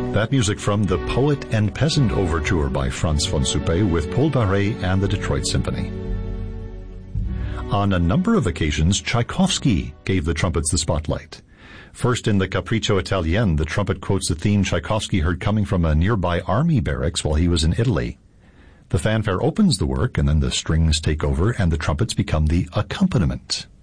That music from The Poet and Peasant Overture by Franz von Suppé with Paul Barret and the Detroit Symphony. On a number of occasions, Tchaikovsky gave the trumpets the spotlight. First, in the Capriccio Italien, the trumpet quotes a theme Tchaikovsky heard coming from a nearby army barracks while he was in Italy. The fanfare opens the work, and then the strings take over, and the trumpets become the accompaniment.